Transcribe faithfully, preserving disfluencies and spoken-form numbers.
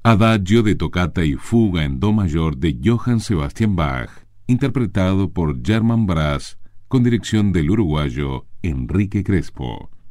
Adagio de tocata y fuga en do mayor de Johann Sebastian Bach, interpretado por Germán Brass, con dirección del uruguayo Enrique Crespo.